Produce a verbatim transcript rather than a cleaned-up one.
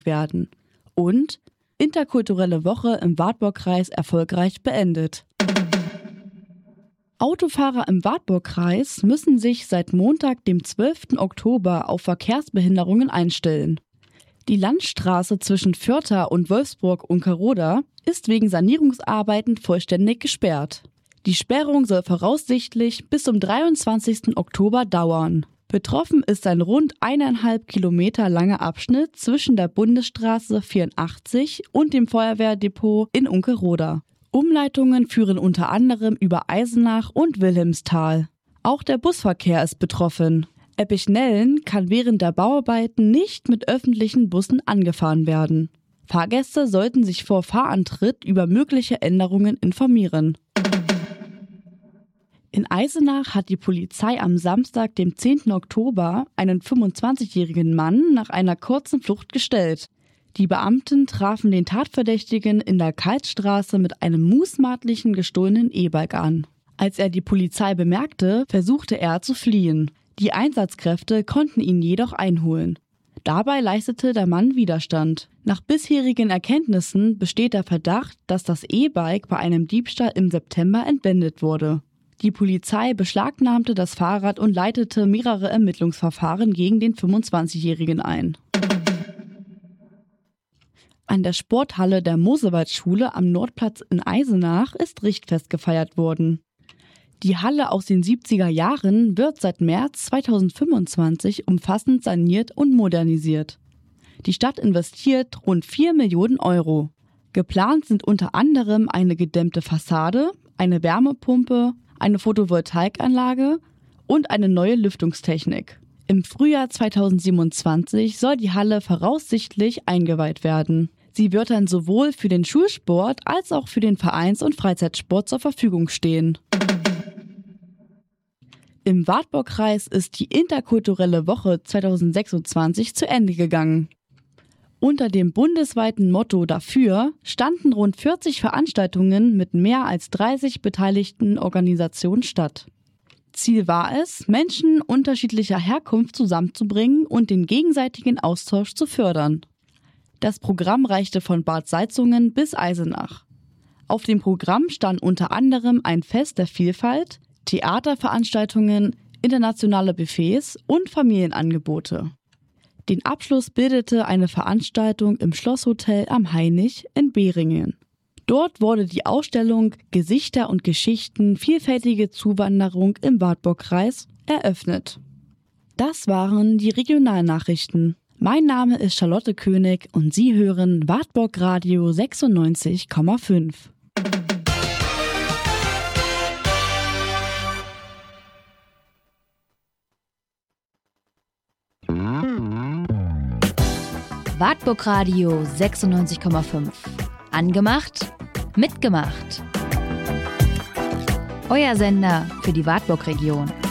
werden. Und interkulturelle Woche im Wartburgkreis erfolgreich beendet. Autofahrer im Wartburgkreis müssen sich seit Montag, dem zwölften Oktober, auf Verkehrsbehinderungen einstellen. Die Landstraße zwischen Vörtha und Wolfsburg-Unkeroda ist wegen Sanierungsarbeiten vollständig gesperrt. Die Sperrung soll voraussichtlich bis zum dreiundzwanzigsten Oktober dauern. Betroffen ist ein rund eineinhalb Kilometer langer Abschnitt zwischen der Bundesstraße vierundachtzig und dem Feuerwehrdepot in Unkeroda. Umleitungen führen unter anderem über Eisenach und Wilhelmsthal. Auch der Busverkehr ist betroffen. Eppichnellen kann während der Bauarbeiten nicht mit öffentlichen Bussen angefahren werden. Fahrgäste sollten sich vor Fahrantritt über mögliche Änderungen informieren. In Eisenach hat die Polizei am Samstag, dem zehnten Oktober, einen fünfundzwanzigjährigen Mann nach einer kurzen Flucht gestellt. Die Beamten trafen den Tatverdächtigen in der Kaltstraße mit einem mutmaßlichen gestohlenen E-Bike an. Als er die Polizei bemerkte, versuchte er zu fliehen. Die Einsatzkräfte konnten ihn jedoch einholen. Dabei leistete der Mann Widerstand. Nach bisherigen Erkenntnissen besteht der Verdacht, dass das E-Bike bei einem Diebstahl im September entwendet wurde. Die Polizei beschlagnahmte das Fahrrad und leitete mehrere Ermittlungsverfahren gegen den fünfundzwanzigjährigen ein. An der Sporthalle der Mosewaldschule am Nordplatz in Eisenach ist Richtfest gefeiert worden. Die Halle aus den siebziger Jahren wird seit März zweitausendfünfundzwanzig umfassend saniert und modernisiert. Die Stadt investiert rund vier Millionen Euro. Geplant sind unter anderem eine gedämmte Fassade, eine Wärmepumpe, eine Photovoltaikanlage und eine neue Lüftungstechnik. Im Frühjahr zweitausendsiebenundzwanzig soll die Halle voraussichtlich eingeweiht werden. Sie wird dann sowohl für den Schulsport als auch für den Vereins- und Freizeitsport zur Verfügung stehen. Im Wartburgkreis ist die interkulturelle Woche zweitausendsechsundzwanzig zu Ende gegangen. Unter dem bundesweiten Motto dafür standen rund vierzig Veranstaltungen mit mehr als dreißig beteiligten Organisationen statt. Ziel war es, Menschen unterschiedlicher Herkunft zusammenzubringen und den gegenseitigen Austausch zu fördern. Das Programm reichte von Bad Salzungen bis Eisenach. Auf dem Programm stand unter anderem ein Fest der Vielfalt, Theaterveranstaltungen, internationale Buffets und Familienangebote. Den Abschluss bildete eine Veranstaltung im Schlosshotel am Hainich in Beringen. Dort wurde die Ausstellung Gesichter und Geschichten – Vielfältige Zuwanderung im Wartburgkreis eröffnet. Das waren die Regionalnachrichten. Mein Name ist Charlotte König und Sie hören Wartburg Radio sechsundneunzig Komma fünf. Wartburg Radio sechsundneunzig Komma fünf. Angemacht, mitgemacht. Euer Sender für die Wartburg-Region.